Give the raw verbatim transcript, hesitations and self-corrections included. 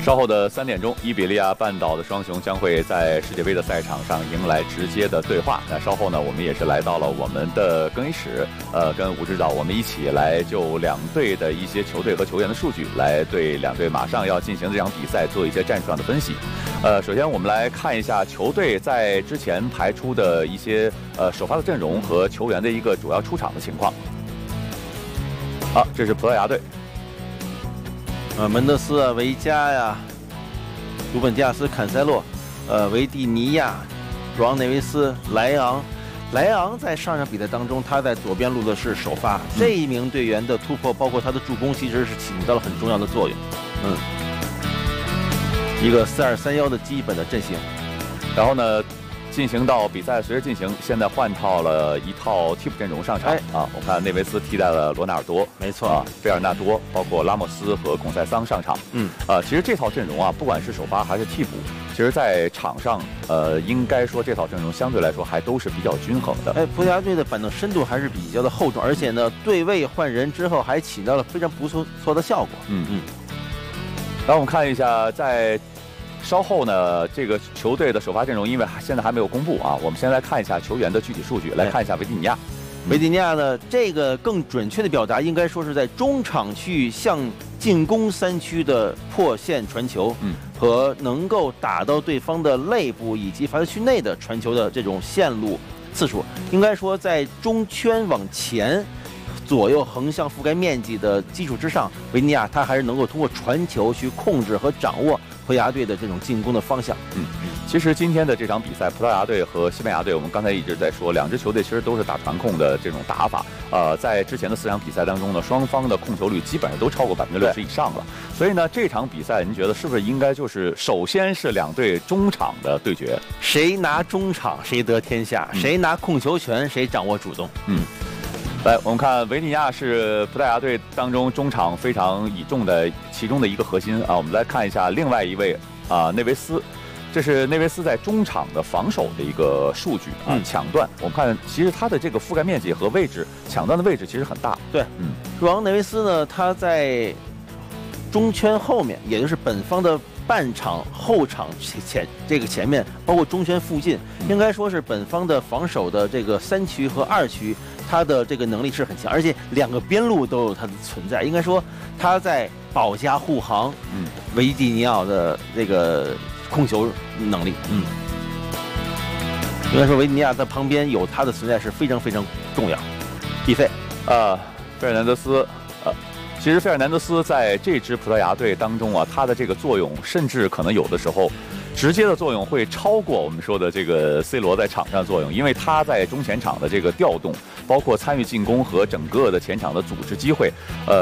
稍后的三点钟，伊比利亚半岛的双雄将会在世界杯的赛场上迎来直接的对话。那稍后呢，我们也是来到了我们的更衣室，呃，跟吴指导我们一起来就两队的一些球队和球员的数据，来对两队马上要进行的这场比赛做一些战术上的分析。呃，首先我们来看一下球队在之前排出的一些呃首发的阵容和球员的一个主要出场的情况。好，这是葡萄牙队。 呃，门德斯啊，维加呀，鲁本迪亚斯、坎塞洛，呃，维蒂尼亚、主昂内维斯、莱昂。莱昂在上场比赛当中，他在左边路的是首发，嗯、这一名队员的突破，包括他的助攻，其实是起到了很重要的作用。嗯，一个四二三幺的基本的阵型， 然后呢？ 进行到比赛随着进行，现在换套了一套替补阵容上场、哎、啊！我看内维斯替代了罗纳尔多， 没错啊，贝尔纳多，包括拉莫斯和孔塞桑上场。嗯，啊，其实这套阵容啊，不管是首发还是替补，其实在场上，呃，应该说这套阵容相对来说还都是比较均衡的。 哎，葡萄牙队的板凳深度还是比较的厚重，而且呢，对位换人之后还起到了非常不错错的效果。嗯嗯。 然后我们看一下在。 稍后呢，这个球队的首发阵容因为现在还没有公布啊，我们先来看一下球员的具体数据，来看一下维蒂尼亚。 维蒂尼亚呢，这个更准确的表达应该说是在中场区域向进攻三区的破线传球，嗯，和能够打到对方的肋部以及罚球区内的传球的这种线路次数，应该说在中圈往前。 左右横向覆盖面积的基础之上，维尼亚他还是能够通过传球去控制和掌握葡萄牙队的这种进攻的方向。 嗯，其实今天的这场比赛，葡萄牙队和西班牙队，我们刚才一直在说，两支球队其实都是打传控的这种打法。呃，在之前的四场比赛当中呢，双方的控球率基本上都超过百分之六十以上了。所以呢，这场比赛您觉得是不是应该就是首先是两队中场的对决？ 谁拿中场谁得天下，嗯、谁拿控球权谁掌握主动。 嗯。 来，我们看维尼亚是葡萄牙队当中中场非常倚重的其中的一个核心啊。我们来看一下另外一位啊，内维斯，这是内维斯在中场的防守的一个数据啊，嗯、抢断。我们看，其实他的这个覆盖面积和位置，抢断的位置其实很大。 对，嗯，主昂内维斯呢，他在中圈后面，也就是本方的半场后场前这个前面，包括中圈附近，应该说是本方的防守的这个三区和二区。 他的这个能力是很强，而且两个边路都有他的存在。应该说他在保驾护航，嗯，维蒂尼奥的这个控球能力，嗯，应该说维蒂尼亚在旁边有他的存在是非常非常重要。必费， 呃，费尔南德斯，呃，其实费尔南德斯在这支葡萄牙队当中啊，他的这个作用，甚至可能有的时候。 直接的作用会超过我们说的这个 C 罗在场上的作用，因为他在中前场的这个调动，包括参与进攻和整个的前场的组织机会，呃。